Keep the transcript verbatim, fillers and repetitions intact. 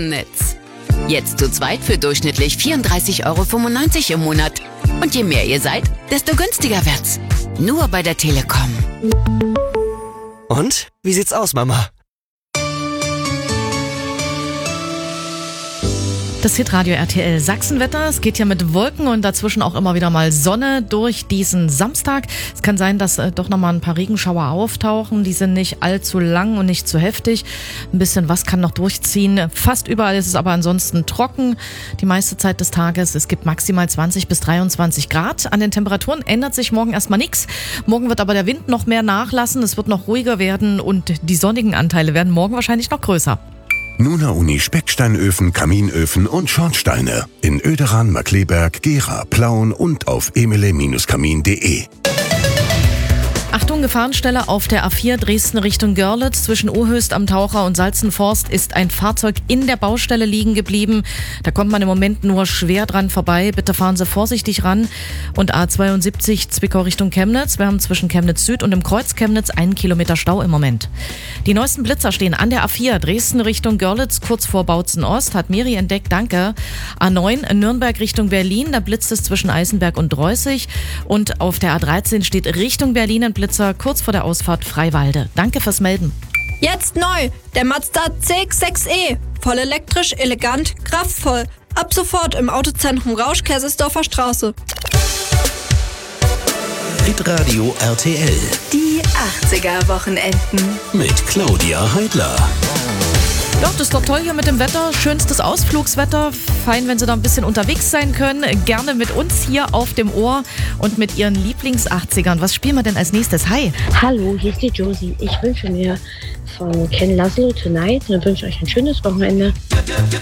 Netz. Jetzt zu zweit für durchschnittlich vierunddreißig Euro fünfundneunzig im Monat. Und je mehr ihr seid, desto günstiger wird's. Nur bei der Telekom. Und? Wie sieht's aus, Mama? Das Hitradio R T L Sachsenwetter. Es geht ja mit Wolken und dazwischen auch immer wieder mal Sonne durch diesen Samstag. Es kann sein, dass äh, doch nochmal ein paar Regenschauer auftauchen. Die sind nicht allzu lang und nicht zu heftig. Ein bisschen was kann noch durchziehen. Fast überall ist es aber ansonsten trocken. Die meiste Zeit des Tages. Es gibt maximal zwanzig bis dreiundzwanzig Grad. An den Temperaturen ändert sich morgen erstmal nichts. Morgen wird aber der Wind noch mehr nachlassen. Es wird noch ruhiger werden und die sonnigen Anteile werden morgen wahrscheinlich noch größer. Nuna Uni Specksteinöfen, Kaminöfen und Schornsteine in Oederan, Markkleeberg, Gera, Plauen und auf emele Kamin punkt de. Achtung, Gefahrenstelle auf der A vier Dresden Richtung Görlitz. Zwischen Ohöst am Taucher und Salzenforst ist ein Fahrzeug in der Baustelle liegen geblieben. Da kommt man im Moment nur schwer dran vorbei. Bitte fahren Sie vorsichtig ran. Und A zweiundsiebzig Zwickau Richtung Chemnitz. Wir haben zwischen Chemnitz Süd und dem Kreuz Chemnitz einen Kilometer Stau im Moment. Die neuesten Blitzer stehen an der A vier Dresden Richtung Görlitz, kurz vor Bautzen Ost. Hat Miri entdeckt, danke. A neun Nürnberg Richtung Berlin. Da blitzt es zwischen Eisenberg und Dreußig. Und auf der A dreizehn steht Richtung Berlin ein Blitzer kurz vor der Ausfahrt Freiwalde. Danke fürs Melden. Jetzt neu, der Mazda C X sechs E. Voll elektrisch, elegant, kraftvoll. Ab sofort im Autozentrum Rausch, Kaisersdorfer Straße. Hitradio R T L. Die achtziger-Wochenenden. Mit Claudia Heidler. Ja, das ist doch toll hier mit dem Wetter. Schönstes Ausflugswetter. Fein, wenn Sie da ein bisschen unterwegs sein können. Gerne mit uns hier auf dem Ohr und mit Ihren Lieblings-achtzigern. Was spielen wir denn als nächstes? Hi. Hallo, hier ist die Josie. Ich wünsche mir von Ken Laszlo Tonight und wünsche euch ein schönes Wochenende.